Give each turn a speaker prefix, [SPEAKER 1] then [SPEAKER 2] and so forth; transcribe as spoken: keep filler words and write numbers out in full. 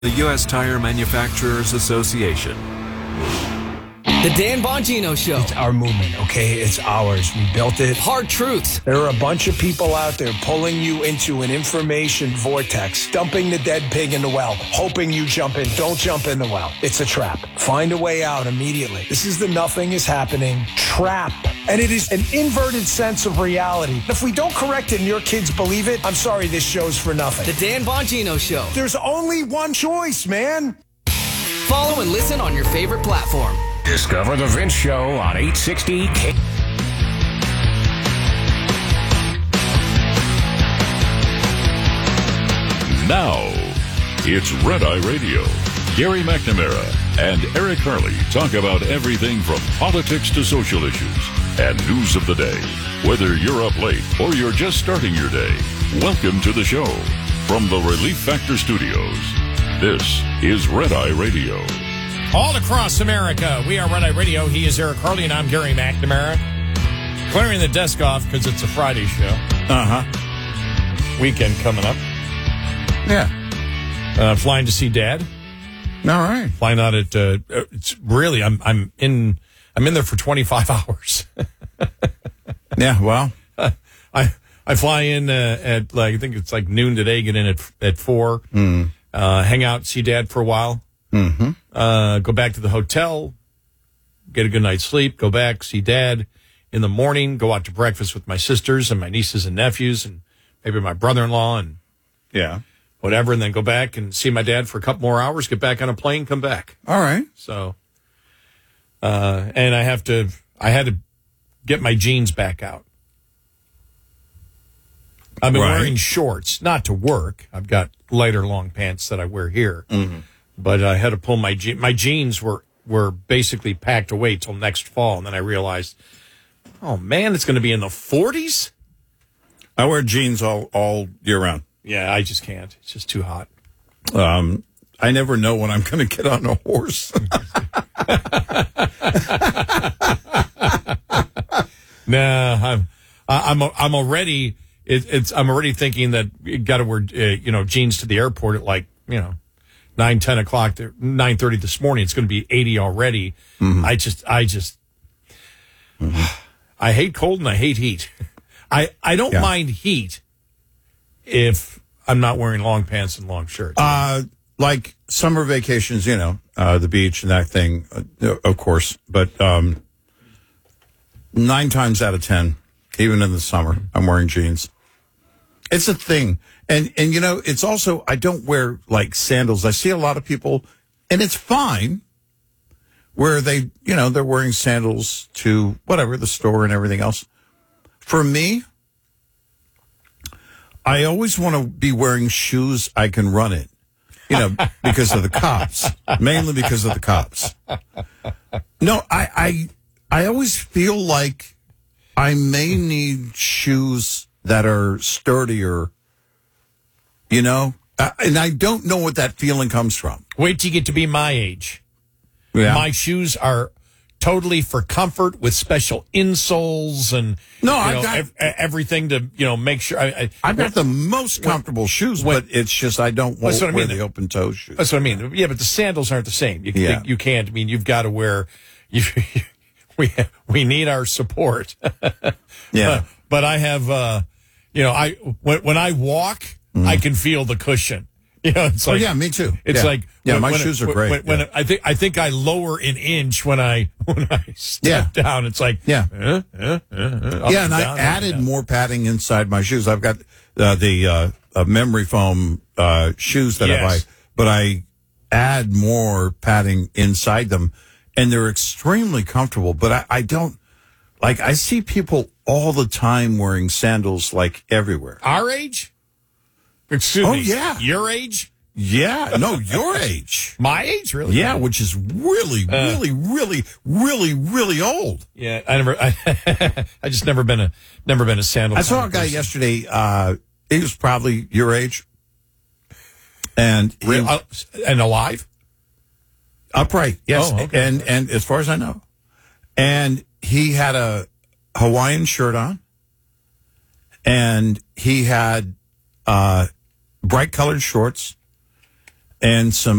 [SPEAKER 1] The U S Tire Manufacturers Association.
[SPEAKER 2] The Dan Bongino Show.
[SPEAKER 3] It's our movement, okay? It's ours. We built it.
[SPEAKER 2] Hard truths.
[SPEAKER 3] There are a bunch of people out there pulling you into an information vortex, dumping the dead pig in the well, hoping you jump in. Don't jump in the well. It's a trap. Find a way out immediately. This is the nothing is happening trap. And it is an inverted sense of reality. If we don't correct it and your kids believe it, I'm sorry, this show's for nothing.
[SPEAKER 2] The Dan Bongino Show.
[SPEAKER 3] There's only one choice, man.
[SPEAKER 2] Follow and listen on your favorite platform.
[SPEAKER 4] Discover the Vince Show on eight sixty K.
[SPEAKER 5] Now, it's Red Eye Radio. Gary McNamara and Eric Harley talk about everything from politics to social issues and news of the day. Whether you're up late or you're just starting your day, welcome to the show. From the Relief Factor Studios, this is Red Eye Radio.
[SPEAKER 6] All across America, we are Red Eye Radio. He is Eric Harley, and I'm Gary McNamara. Clearing the desk off because it's a Friday show.
[SPEAKER 7] Uh-huh.
[SPEAKER 6] Weekend coming up.
[SPEAKER 7] Yeah.
[SPEAKER 6] Uh, flying to see Dad.
[SPEAKER 7] All right.
[SPEAKER 6] Flying out at, uh, it's really, I'm I'm in I'm in there for twenty-five hours.
[SPEAKER 7] Yeah, well.
[SPEAKER 6] Uh, I I fly in uh, at, like, I think it's like noon today, get in at, at four,
[SPEAKER 7] Mm.
[SPEAKER 6] uh, hang out, see Dad for a while.
[SPEAKER 7] Mm-hmm.
[SPEAKER 6] Uh, go back to the hotel, get a good night's sleep, go back, see Dad in the morning, go out to breakfast with my sisters and my nieces and nephews and maybe my brother-in-law and
[SPEAKER 7] Yeah.
[SPEAKER 6] whatever, and then go back and see my dad for a couple more hours, get back on a plane, come back.
[SPEAKER 7] All right.
[SPEAKER 6] So, uh, and I have to, I had to get my jeans back out. I've been
[SPEAKER 7] Right.
[SPEAKER 6] wearing shorts, not to work. I've got lighter long pants that I wear here.
[SPEAKER 7] Mm-hmm.
[SPEAKER 6] But I had to pull my je- my jeans were were basically packed away till next fall, and then I realized, oh man, it's going to be in the forties.
[SPEAKER 7] I wear jeans all, all year round.
[SPEAKER 6] Yeah, I just can't. It's just too hot.
[SPEAKER 7] Um, I never know when I'm going to get on a horse.
[SPEAKER 6] Nah, I'm I'm I'm already it, it's I'm already thinking that you got to wear uh, you know jeans to the airport at like you know. Nine, ten o'clock, nine thirty this morning. It's going to be eighty already. Mm-hmm. I just, I just, mm-hmm. I hate cold and I hate heat. I, I don't
[SPEAKER 7] yeah.
[SPEAKER 6] mind heat if I'm not wearing long pants and long shirts.
[SPEAKER 7] Uh, like summer vacations, you know, uh, the beach and that thing, uh, of course. But um, nine times out of ten, even in the summer, I'm wearing jeans. It's a thing. And, and you know, it's also, I don't wear, like, sandals. I see a lot of people, and it's fine, where they, you know, they're wearing sandals to whatever, the store and everything else. For me, I always want to be wearing shoes I can run in, you know, because of the cops, mainly because of the cops. No, I, I, I always feel like I may need shoes that are sturdier. You know, uh, and I don't know what that feeling comes from.
[SPEAKER 6] Wait till you get to be my age.
[SPEAKER 7] Yeah.
[SPEAKER 6] My shoes are totally for comfort with special insoles and
[SPEAKER 7] no,
[SPEAKER 6] you
[SPEAKER 7] I've
[SPEAKER 6] know,
[SPEAKER 7] got
[SPEAKER 6] ev- everything to you know make sure. I, I,
[SPEAKER 7] I've got the most comfortable when, shoes,
[SPEAKER 6] when,
[SPEAKER 7] but it's just I don't want to wear the open toe shoes.
[SPEAKER 6] That's what I mean. Yeah, but the sandals aren't the same. You,
[SPEAKER 7] yeah.
[SPEAKER 6] you can't. I mean, you've got to wear. You, we we need our support.
[SPEAKER 7] Yeah,
[SPEAKER 6] uh, but I have. Uh, you know, I when when I walk. Mm. I can feel the cushion. You know, it's like,
[SPEAKER 7] oh, yeah, me too.
[SPEAKER 6] It's
[SPEAKER 7] yeah.
[SPEAKER 6] like
[SPEAKER 7] yeah,
[SPEAKER 6] when,
[SPEAKER 7] my
[SPEAKER 6] when
[SPEAKER 7] shoes
[SPEAKER 6] it,
[SPEAKER 7] are great.
[SPEAKER 6] When, when
[SPEAKER 7] yeah.
[SPEAKER 6] it, I think I think I lower an inch when I when I step
[SPEAKER 7] yeah.
[SPEAKER 6] down. It's like
[SPEAKER 7] yeah,
[SPEAKER 6] uh, uh, uh, uh,
[SPEAKER 7] yeah, and, and I added more padding inside my shoes. I've got uh, the uh, uh, memory foam uh, shoes that
[SPEAKER 6] yes.
[SPEAKER 7] I buy, but I add more padding inside them, and they're extremely comfortable. But I, I don't like. I see people all the time wearing sandals like everywhere.
[SPEAKER 6] Our age. Excuse
[SPEAKER 7] oh,
[SPEAKER 6] me.
[SPEAKER 7] yeah.
[SPEAKER 6] Your age?
[SPEAKER 7] Yeah. No, your age.
[SPEAKER 6] My age? Really?
[SPEAKER 7] Yeah, which is really,
[SPEAKER 6] uh,
[SPEAKER 7] really, really, really, really old.
[SPEAKER 6] Yeah, I never, I, I just never been a, never been a sandal.
[SPEAKER 7] I saw a guy person. yesterday, uh, he was probably your age. And he,
[SPEAKER 6] Real, uh, and alive?
[SPEAKER 7] Upright, yes.
[SPEAKER 6] Oh, okay.
[SPEAKER 7] And, and as far as I know. And he had a Hawaiian shirt on. And he had, uh, bright colored shorts and some